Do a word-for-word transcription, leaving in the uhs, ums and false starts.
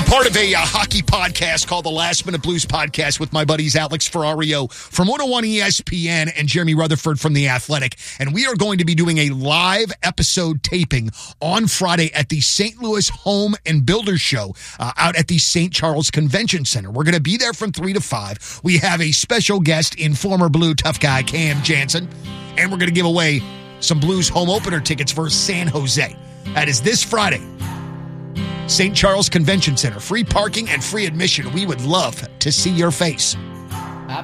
Part of a uh, hockey podcast called the Last Minute Blues Podcast with my buddies Alex Ferrario from one oh one E S P N and Jeremy Rutherford from The Athletic. And we are going to be doing a live episode taping on Friday at the Saint Louis Home and Builders Show uh, out at the Saint Charles Convention Center. We're going to be there from three to five. We have a special guest in former Blue tough guy Cam Jansen. And we're going to give away some Blues home opener tickets for San Jose. That is this Friday. Saint Charles Convention Center. Free parking and free admission. We would love to see your face.